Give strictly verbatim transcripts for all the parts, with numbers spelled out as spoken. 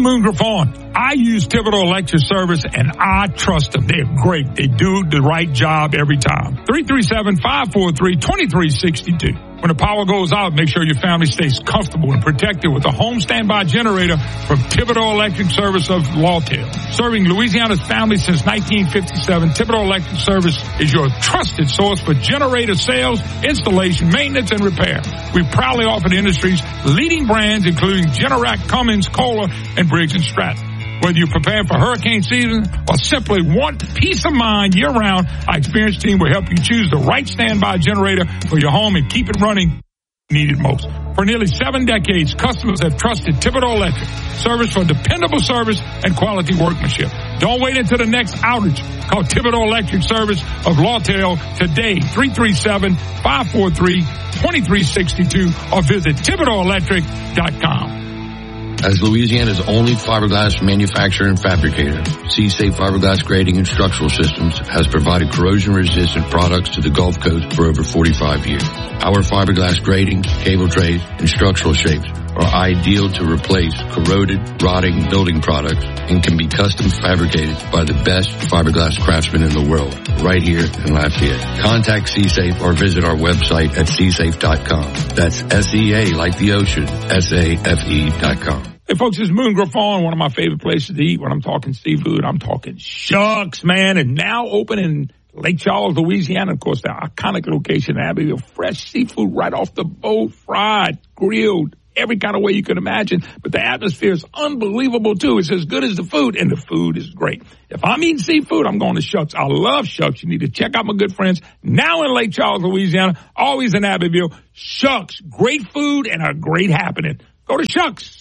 Moon Griffon. I use Thibodeau Electric Service, and I trust them. They're great. They do the right job every time. three three seven, five four three, two three six two. When the power goes out, make sure your family stays comfortable and protected with a home standby generator from Thibodeau Electric Service of Lawtell. Serving Louisiana's families since nineteen fifty-seven, Thibodeau Electric Service is your trusted source for generator sales, installation, maintenance, and repair. We proudly offer the industry's leading brands, including Generac, Cummins, Kohler, and Briggs and Stratton. Whether you're preparing for hurricane season or simply want peace of mind year-round, our experienced team will help you choose the right standby generator for your home and keep it running needed most. For nearly seven decades, customers have trusted Thibodeau Electric Service for dependable service and quality workmanship. Don't wait until the next outage. Call Thibodeau Electric Service of Lawtell today, three three seven, five four three, two three six two, or visit Thibodeau Electric dot com. As Louisiana's only fiberglass manufacturer and fabricator, C-Safe Fiberglass Grading and Structural Systems has provided corrosion-resistant products to the Gulf Coast for over forty-five years. Our fiberglass grading, cable trays, and structural shapes are ideal to replace corroded, rotting building products and can be custom fabricated by the best fiberglass craftsmen in the world, right here in Lafayette. Contact C-Safe or visit our website at c safe dot com. That's S E A like the ocean, S A F E dot com. Hey, folks, it's Moon Griffon, one of my favorite places to eat. When I'm talking seafood, I'm talking Shucks, man, and now open in Lake Charles, Louisiana. Of course, the iconic location, Abbeville. Fresh seafood right off the boat, fried, grilled, every kind of way you can imagine. But the atmosphere is unbelievable, too. It's as good as the food, and the food is great. If I'm eating seafood, I'm going to Shucks. I love Shucks. You need to check out my good friends now in Lake Charles, Louisiana, always in Abbeville. Shucks, great food and a great happening. Go to Shucks.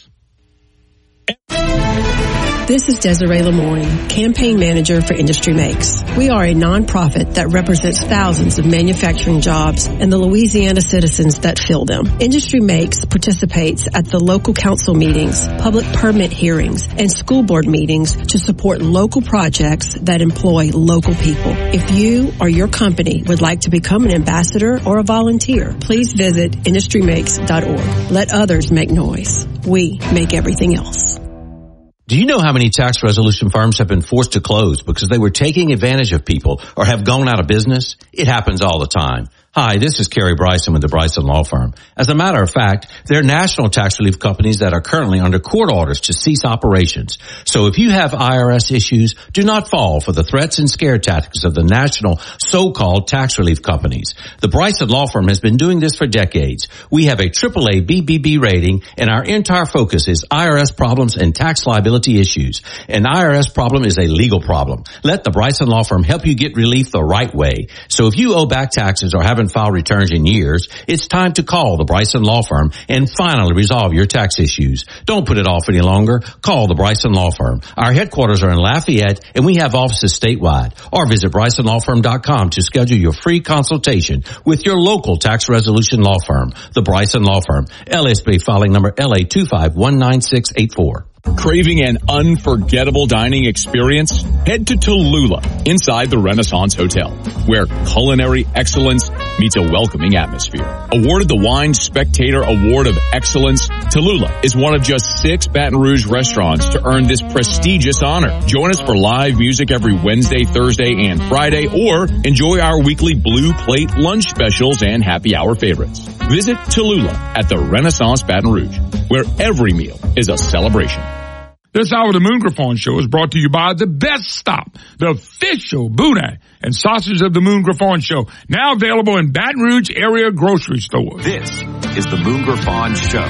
This is Desiree Lemoyne, campaign manager for Industry Makes. We are a nonprofit that represents thousands of manufacturing jobs and the Louisiana citizens that fill them. Industry Makes participates at the local council meetings, public permit hearings, and school board meetings to support local projects that employ local people. If you or your company would like to become an ambassador or a volunteer, please visit industry makes dot org. Let others make noise. We make everything else. Do you know how many tax resolution firms have been forced to close because they were taking advantage of people or have gone out of business? It happens all the time. Hi, this is Kerry Bryson with the Bryson Law Firm. As a matter of fact, there are national tax relief companies that are currently under court orders to cease operations. So if you have I R S issues, do not fall for the threats and scare tactics of the national so-called tax relief companies. The Bryson Law Firm has been doing this for decades. We have a triple A B B B rating, and our entire focus is I R S problems and tax liability issues. An I R S problem is a legal problem. Let the Bryson Law Firm help you get relief the right way. So if you owe back taxes or have filed returns in years, it's time to call the Bryson Law Firm and finally resolve your tax issues. Don't put it off any longer. Call the Bryson Law Firm. Our headquarters are in Lafayette, and we have offices statewide. Or visit bryson law firm dot com to schedule your free consultation with your local tax resolution law firm. The Bryson Law Firm, L S B filing number L A two five one nine six eight four. Craving an unforgettable dining experience? Head to Tallulah inside the Renaissance Hotel, where culinary excellence meets a welcoming atmosphere. Awarded the Wine Spectator Award of Excellence, Tallulah is one of just six Baton Rouge restaurants to earn this prestigious honor. Join us for live music every Wednesday, Thursday, and Friday, or enjoy our weekly Blue Plate lunch specials and happy hour favorites. Visit Tallulah at the Renaissance Baton Rouge, where every meal is a celebration. This hour of the Moon Griffon Show is brought to you by The Best Stop, the official boudin and sausage of the Moon Griffon Show, now available in Baton Rouge area grocery stores. This is the Moon Griffon Show.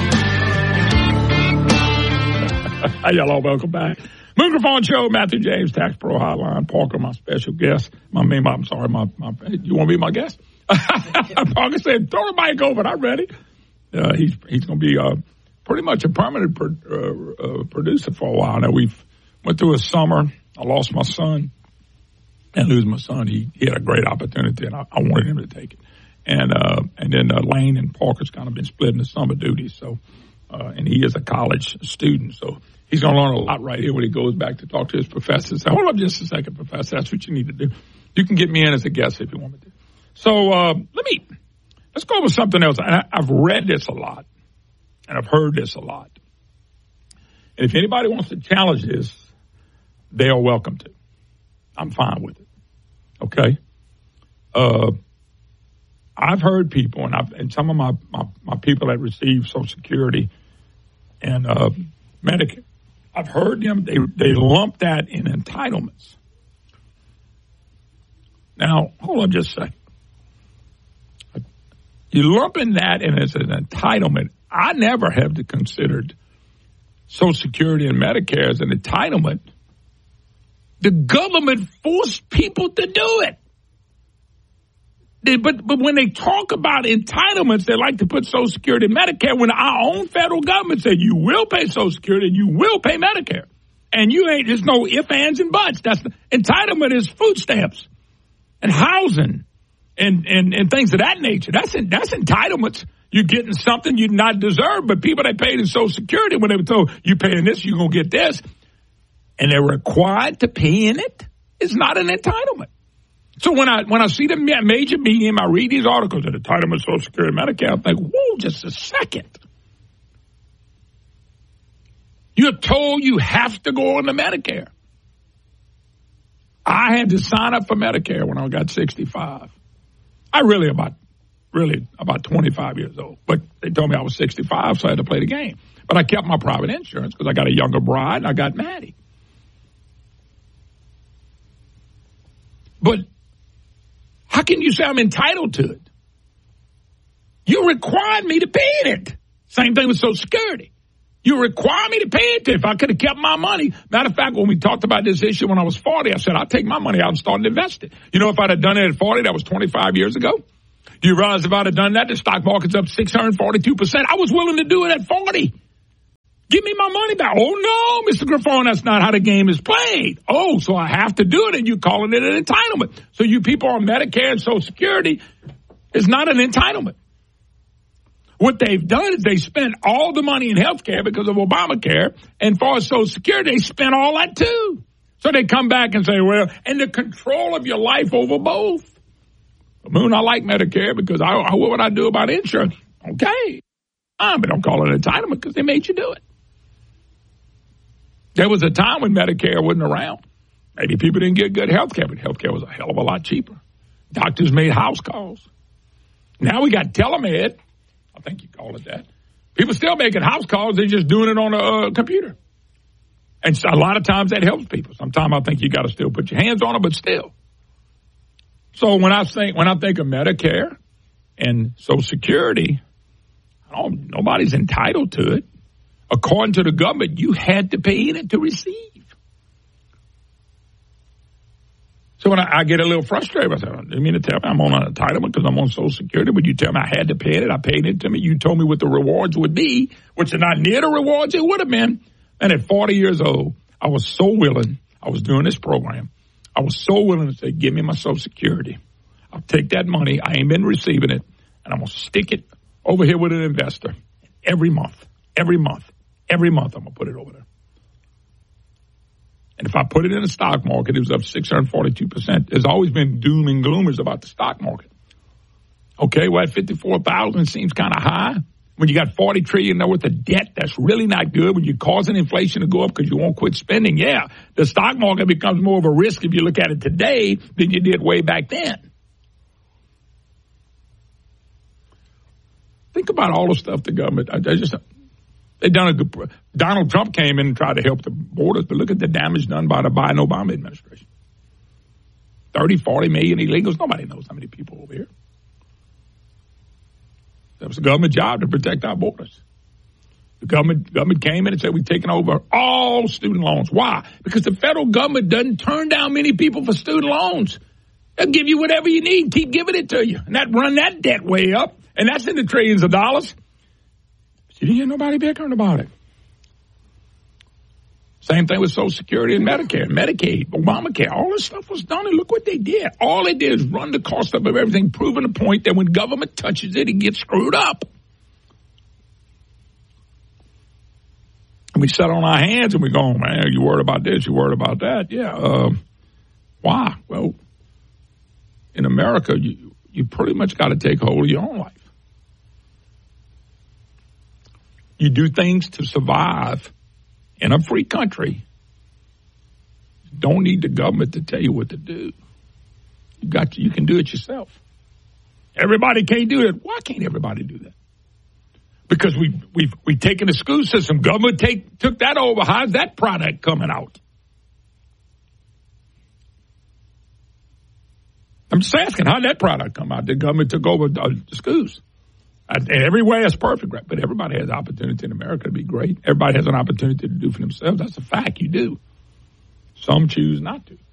Hi, y'all. Welcome back. Moon Griffon Show, Matthew James, Tax Pro Hotline. Parker, my special guest. My name, I'm sorry, my, my, you want to be my guest? Parker said, throw the mic over. I'm ready. Uh, he's, he's going to be, uh, pretty much a permanent pro, uh, uh, producer for a while. Now, we've went through a summer. I lost my son. And losing my son, he, he had a great opportunity, and I, I wanted him to take it. And uh, and then uh, Lane and Parker's kind of been splitting the summer duties. So, uh, and he is a college student, so he's going to learn a lot right here when he goes back to talk to his professor. Say, hold up just a second, professor. That's what you need to do. You can get me in as a guest if you want me to. So uh, let me let's go over something else. And I, I've read this a lot. And I've heard this a lot. And if anybody wants to challenge this, they are welcome to. I'm fine with it. Okay? Uh, I've heard people, and, I've, and some of my, my, my people that receive Social Security and uh, Medicare, I've heard them, they, they lump that in entitlements. Now, hold on just a second. You lumping that in as an entitlement. I never have considered Social Security and Medicare as an entitlement. The government forced people to do it. They, but, but when they talk about entitlements, they like to put Social Security and Medicare when our own federal government said you will pay Social Security and you will pay Medicare. And you ain't, there's no ifs, ands, and buts. That's the, entitlement is food stamps and housing. And, and, and things of that nature. That's that's entitlements. You're getting something you not deserve, but people that paid in Social Security, when they were told, you paying this, you're going to get this, and they're required to pay in it, it's not an entitlement. So when I when I see the major medium, I read these articles of entitlement, Social Security, Medicare, I think, whoa, just a second. You're told you have to go on to Medicare. I had to sign up for Medicare when I got sixty-five. I really about, really about twenty-five years old. But they told me I was sixty-five, so I had to play the game. But I kept my private insurance because I got a younger bride and I got Maddie. But how can you say I'm entitled to it? You required me to pay it. Same thing with Social Security. You require me to pay it. If I could have kept my money. Matter of fact, when we talked about this issue when I was forty, I said, I'll take my money out and start investing. You know, if I'd have done it at forty, that was twenty-five years ago. Do you realize if I'd have done that, the stock market's up six hundred forty-two percent. I was willing to do it at forty. Give me my money back. Oh, no, Mister Griffon, that's not how the game is played. Oh, so I have to do it, and you're calling it an entitlement. So you people on Medicare and Social Security, it's not an entitlement. What they've done is they spent all the money in health care because of Obamacare, and for Social Security, they spent all that too. So they come back and say, well, and the control of your life over both. Moon, I like Medicare because I, I, what would I do about insurance? Okay. Uh, but don't call it an entitlement because they made you do it. There was a time when Medicare wasn't around. Maybe people didn't get good health care, but health care was a hell of a lot cheaper. Doctors made house calls. Now we got telemed. I think you call it that. People still making house calls. They're just doing it on a uh, computer. And so a lot of times that helps people. Sometimes I think you got to still put your hands on it, but still. So when I think when I think of Medicare and Social Security, I don't, nobody's entitled to it. According to the government, you had to pay in it to receive. So when I, I get a little frustrated, I say, you mean to tell me I'm on an entitlement because I'm on Social Security? Would you tell me I had to pay it? I paid it to me. You told me what the rewards would be, which are not near the rewards it would have been. And at forty years old, I was so willing. I was doing this program. I was so willing to say, give me my Social Security. I'll take that money. I ain't been receiving it. And I'm going to stick it over here with an investor every month, every month, every month I'm going to put it over there. And if I put it in the stock market, it was up six hundred forty-two percent. There's always been doom and gloomers about the stock market. Okay, well, at fifty-four thousand seems kind of high. When you got forty trillion dollars worth of debt, that's really not good. When you're causing inflation to go up because you won't quit spending, yeah, the stock market becomes more of a risk if you look at it today than you did way back then. Think about all the stuff the government, I, I just... They done a good. Donald Trump came in and tried to help the borders, but look at the damage done by the Biden-Obama administration. thirty, forty million illegals. Nobody knows how many people over here. That was a government job to protect our borders. The government government came in and said, we're taking over all student loans. Why? Because the federal government doesn't turn down many people for student loans. They'll give you whatever you need, keep giving it to you. And that run that debt way up, and that's in the trillions of dollars. You didn't hear nobody bickering about it. Same thing with Social Security and Medicare, Medicaid, Obamacare. All this stuff was done, and look what they did. All they did is run the cost up of everything, proving the point that when government touches it, it gets screwed up. And we sit on our hands and we go, man, you worried about this, you worried about that. Yeah. Uh, why? Well, in America, you, you pretty much got to take hold of your own life. You do things to survive in a free country, you don't need the government to tell you what to do. You got to, you can do it yourself. Everybody can't do it. Why can't everybody do that? Because we we've we've taken the school system. Government take took that over. How's that product coming out? I'm just asking, how'd that product come out? The government took over the schools. And everywhere is perfect, right? But everybody has opportunity in America to be great. Everybody has an opportunity to do for themselves. That's a fact. You do. Some choose not to.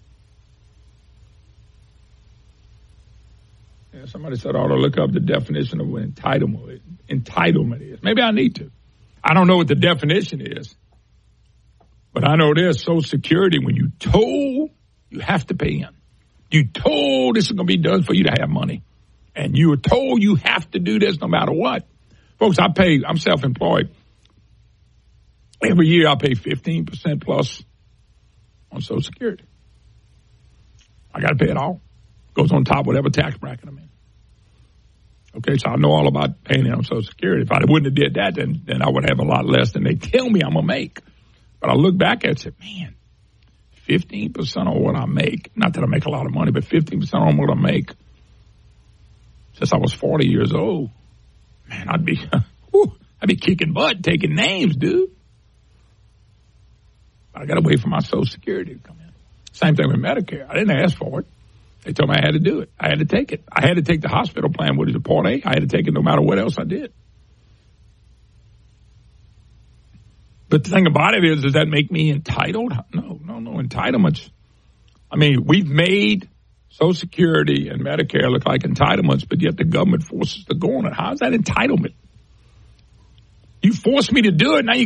Yeah, somebody said I ought to look up the definition of what entitlement, entitlement is. Maybe I need to. I don't know what the definition is. But I know there's Social Security. When you told, you have to pay in. You told this is going to be done for you to have money. And you were told you have to do this no matter what. Folks, I pay, I'm self-employed. Every year I pay fifteen percent plus on Social Security. I got to pay it all. Goes on top of whatever tax bracket I'm in. Okay, so I know all about paying it on Social Security. If I wouldn't have did that, then, then I would have a lot less than they tell me I'm going to make. But I look back at it and say, man, fifteen percent on what I make, not that I make a lot of money, but fifteen percent on what I make since I was forty years old, man, I'd be, whew, I'd be kicking butt, taking names, dude. But I got to wait for my Social Security to come in. Same thing with Medicare. I didn't ask for it. They told me I had to do it. I had to take it. I had to take the hospital plan, what is it, Part A? I had to take it no matter what else I did. But the thing about it is, does that make me entitled? No, no, no. Entitlements. I mean, we've made Social Security and Medicare look like entitlements, but yet the government forces to go on it. How is that entitlement? You forced me to do it. Now you